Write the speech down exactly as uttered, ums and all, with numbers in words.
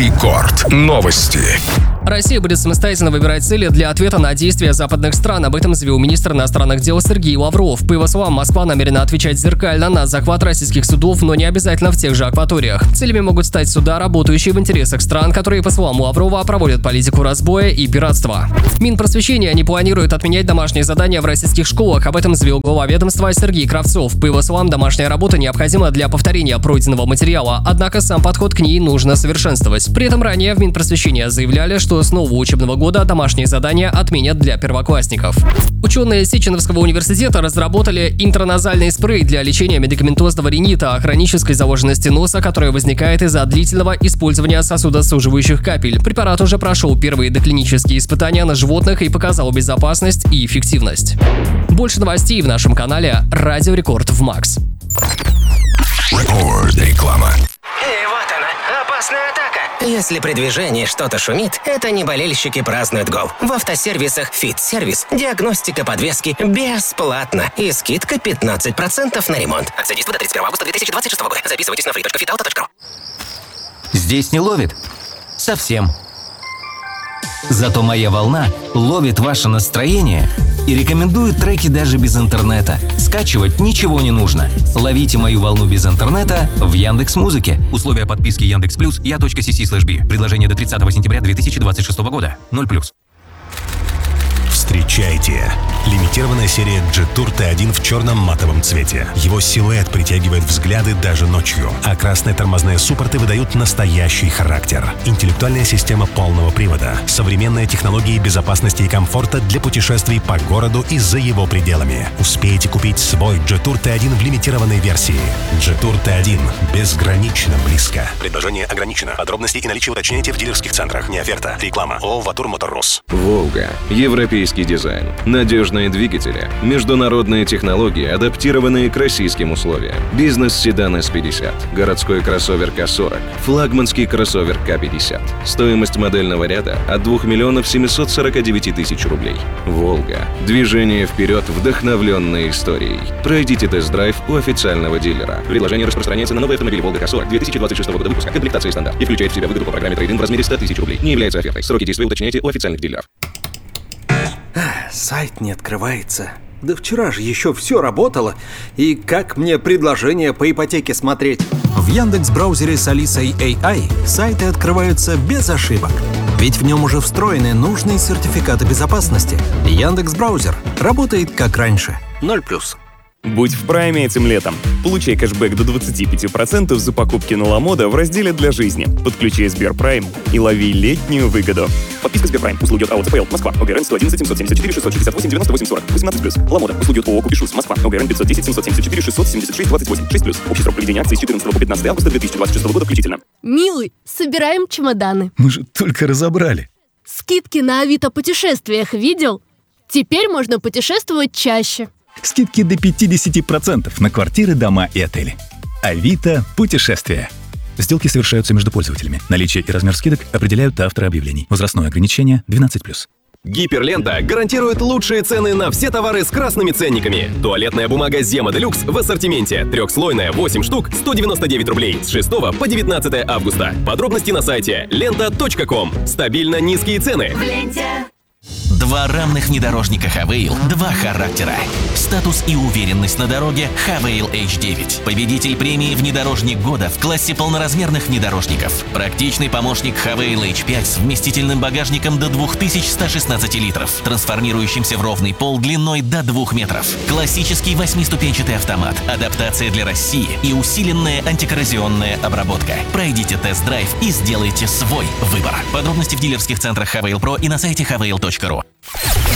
Рекорд. Новости. Россия будет самостоятельно выбирать цели для ответа на действия западных стран. Об этом заявил министр иностранных дел Сергей Лавров. По его словам, Москва намерена отвечать зеркально на захват российских судов, но не обязательно в тех же акваториях. Целями могут стать суда, работающие в интересах стран, которые, по словам Лаврова, проводят политику разбоя и пиратства. Минпросвещение не планирует отменять домашние задания в российских школах. Об этом заявил глава ведомства Сергей Кравцов. По его словам, домашняя работа необходима для повторения пройденного материала, однако сам подход к ней нужно совершенствовать. При этом ранее в Минпросвещении заявляли, что с нового учебного года домашние задания отменят для первоклассников. Ученые Сеченовского университета разработали интраназальный спрей для лечения медикаментозного ринита, хронической заложенности носа, которая возникает из-за длительного использования сосудосуживающих капель. Препарат уже прошел первые доклинические испытания на животных и показал безопасность и эффективность. Больше новостей в нашем канале Радио Рекорд в Макс. Рекорд. Реклама. И вот она, опасная атака. Если при движении что-то шумит, это не болельщики празднуют гол. В автосервисах «Фит-сервис» диагностика подвески бесплатно и скидка пятнадцать процентов на ремонт. Акция действует до тридцать первого августа две тысячи двадцать шестого года. Записывайтесь на фри точка фит ауто точка ру. Здесь не ловит? Совсем. Зато моя волна ловит ваше настроение и рекомендует треки даже без интернета. Скачивать ничего не нужно. Ловите мою волну без интернета в Яндекс.Музыке. Условия подписки Яндекс Плюс я.cc слэш би. Предложение до тридцатого сентября две тысячи двадцать шестого года. ноль плюс. Встречайте! Лимитированная серия Jetour ти один в черном матовом цвете. Его силуэт притягивает взгляды даже ночью, а красные тормозные суппорты выдают настоящий характер. Интеллектуальная система полного привода, современные технологии безопасности и комфорта для путешествий по городу и за его пределами. Успейте купить свой Jetour ти один в лимитированной версии. Jetour ти один. Безгранично близко. Предложение ограничено. Подробности и наличие уточняйте в дилерских центрах. Не оферта. Реклама. ООО «Ватур Моторрус». «Волга». Европейский дизайн. Надежные двигатели. Международные технологии, адаптированные к российским условиям. Бизнес-седан эс пятьдесят. Городской кроссовер ка сорок. Флагманский кроссовер ка пятьдесят. Стоимость модельного ряда от двух миллионов семисот сорока девяти тысяч рублей. «Волга». Движение вперед, вдохновленное историей. Пройдите тест-драйв у официального дилера. Предложение распространяется на новый автомобиль «Волга ка сорок» две тысячи двадцать шестого года выпуска. Комплектация стандарт. И включает в себя выгоду по программе трейд-ин в размере ста тысяч рублей. Не является офертой. Сроки действия уточняйте у официальных дилеров. Сайт не открывается. Да вчера же еще все работало. И как мне предложение по ипотеке смотреть? В Яндекс.Браузере с Алисой эй ай сайты открываются без ошибок. Ведь в нем уже встроены нужные сертификаты безопасности. Яндекс.Браузер работает как раньше. Ноль плюс. Будь в прайме этим летом. Получай кэшбэк до двадцати пяти процентов за покупки на Ламода в разделе «Для жизни». Подключай Сберпрайм и лови летнюю выгоду. Подписка Сберпрайм. Услуги от АО ЦПЛ. Москва. ОГРН сто одиннадцать семьсот семьдесят четыре шестьсот шестьдесят восемь девяносто восемь сорок. восемнадцать плюс. Ламода. Услуги от ООО «Купишус». Москва. ОГРН пятьсот десять семьсот семьдесят четыре шестьсот семьдесят шесть двадцать восемь. шесть плюс. Общий срок проведения акции с четырнадцатого по пятнадцатое августа две тысячи двадцать шестого года включительно. Милый, собираем чемоданы. Мы же только разобрали. Скидки на Авито путешествиях видел? Теперь можно путешествовать чаще. Скидки до пятидесяти процентов на квартиры, дома и отели. Авито путешествия. Сделки совершаются между пользователями. Наличие и размер скидок определяют авторы объявлений. Возрастное ограничение двенадцать плюс. Гиперлента гарантирует лучшие цены на все товары с красными ценниками. Туалетная бумага Зема Делюкс в ассортименте. Трехслойная, восемь штук, сто девяносто девять рублей. С шестого по девятнадцатое августа. Подробности на сайте лента точка ком. Стабильно низкие цены. В ленте. Два рамных внедорожника Хавейл, два характера. Статус и уверенность на дороге Хавейл эйч девять. Победитель премии «Внедорожник года» в классе полноразмерных внедорожников. Практичный помощник Хавейл эйч пять с вместительным багажником до две тысячи сто шестнадцать литров, трансформирующимся в ровный пол длиной до двух метров. Классический восьмиступенчатый автомат, адаптация для России и усиленная антикоррозионная обработка. Пройдите тест-драйв и сделайте свой выбор. Подробности в дилерских центрах Хавейл Про и на сайте хавейл точка ру.